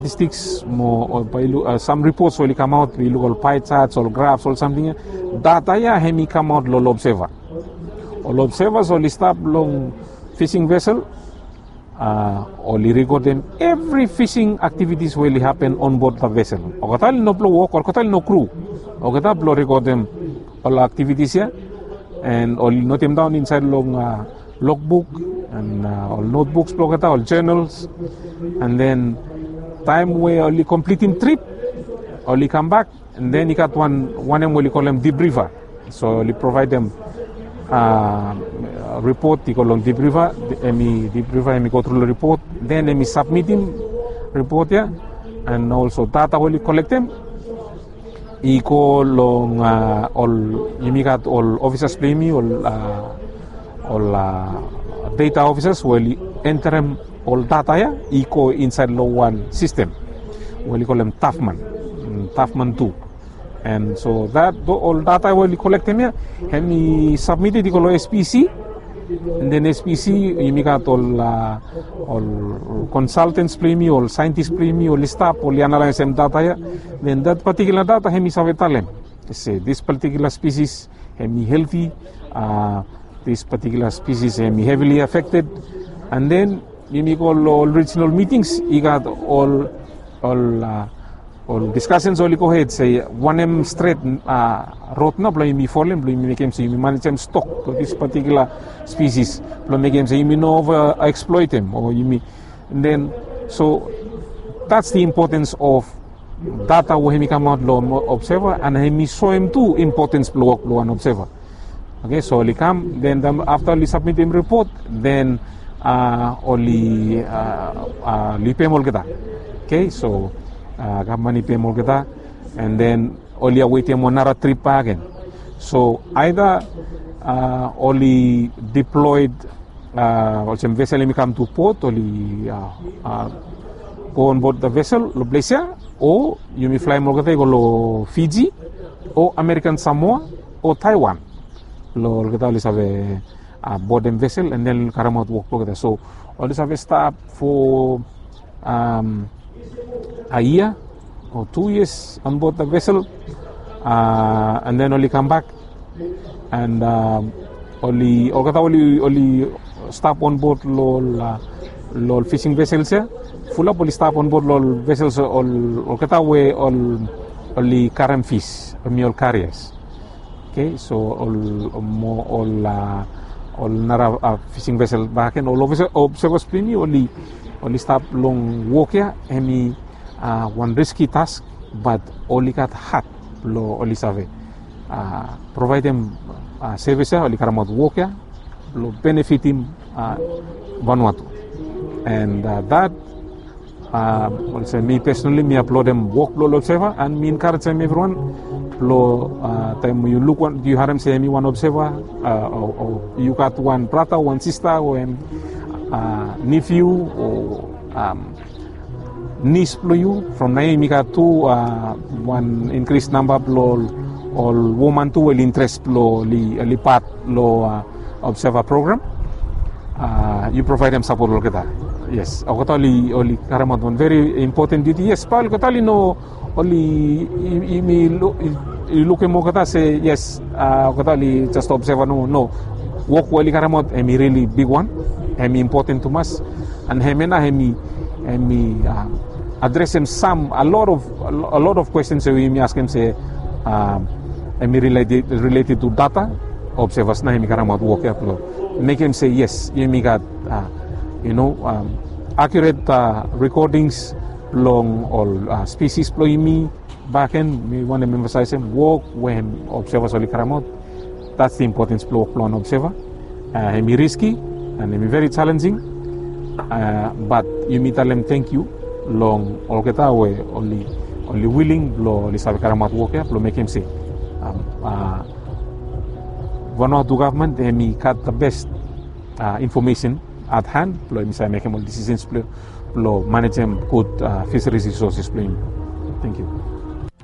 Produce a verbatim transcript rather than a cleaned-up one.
Statistics more or by uh, some reports will come out, we look all pie charts or graphs or something. Data ya hemi come out lo observer. All observers only stop long fishing vessel. Uh, only record them every fishing activities will happen on board the vessel. Okatal no blow work or kotal no crew. Okata blow record them all activities here and all note them down inside long uh, logbook and uh, all notebooks, all journals, and then time where only completing trip, only come back, and then you got one one M we call them debriefer. So we provide them uh, a report, you call them debriefer, emi debriefer, emi go through the report, then emi submitting report here, and also data will collect them. Iko long uh, all you got all officers play me all uh, all uh, data officers will enter them all data ya iko inside lo one system. We call them Tafman, Tafman two, and so that all data will collect them here. And we submitted it to S P C, and then S P C you got all uh, all consultants play me, all scientists play me, all staff, all analyze them data ya. Then that particular data he sabe tell them, say this particular species he healthy, uh, this particular species he heavily affected, and then you call all regional meetings. You got all all uh, all discussions. All go ahead say one M straight uh, road na blow me for them. Blow me make him say you manage them stock to this particular species. Blow make him say you no over exploit them or you me. And then so that's the importance of data. Where he come out law observer and he show him too importance blow blow an observer. Okay, so he come then the, after he submit him report then. Uh, only uh, uh, lipemol kita. Okay, so uh, kami lipemol kita, and then only await him another trip again. So either uh, only deployed, uh, also vessel may come to port, only uh, uh, go on board the vessel, lo Malaysia, or you may fly mo kita go Fiji, or American Samoa, or Taiwan. Lo kita only sabe. Uh, board them vessel and then carry out work together. So all this have stop for um, a year or two years on board the vessel, uh, and then only come back and uh, only only only stop on board lol uh, lol fishing vessels here. Full up only stop on board lol vessels all all kata way all only current fish, meal carriers. Okay, so all more all. Uh, all nara uh, fishing vessel back and all officer observers pliny only only stop long walk here any uh, one risky task but only got hot lo only save uh, provide them uh, service only karamot walk here lo benefit him uh, Vanuatu and uh, that uh, also me personally me upload them walk lo observer and me encourage them everyone lo uh, time you look one you have them say me one observer uh, or, or you got one brother one sister or um, uh, nephew or um, niece plo you from nine me got two uh, one increased number plo all woman two will interest plo li li part lo uh, observer program uh, you provide them support lo kita yes ako tali only karamot one very important duty yes pal ko tali no only me look you look mo kata say yes uh kata li just observe no no work wali karamot emi really big one emi important to us and hemena hemi emi uh, address him some a lot of a lot of questions so we ask him say um emi related related to data observers na hemi karamot work ya make him say yes you got uh, you know um, accurate uh, recordings long all uh, species ploimi back end we want to emphasize them work when observers only karamot that's the importance of plan observer uh, it may risky and it may very challenging uh, but you may tell them thank you long all kita we only only willing lo li sabe karamot work ya lo make him say um, uh, Vanuatu government they may cut the best uh, information at hand lo mi say make him all decisions lo manage them good uh, fisheries resources playing. Thank you.